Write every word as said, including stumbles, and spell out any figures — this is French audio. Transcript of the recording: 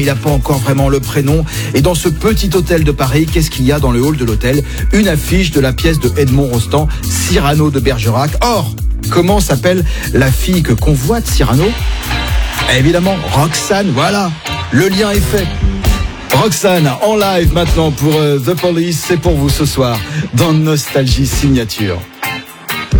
Il n'a pas encore vraiment le prénom. Et dans ce petit hôtel de Paris, qu'est-ce qu'il y a dans le hall de l'hôtel? Une affiche de la pièce de Edmond Rostand, Cyrano de Bergerac. Or, comment s'appelle la fille que convoite Cyrano? Évidemment, Roxane, voilà. Le lien est fait. Roxane, en live maintenant pour euh, The Police, c'est pour vous ce soir, dans Nostalgie Signature.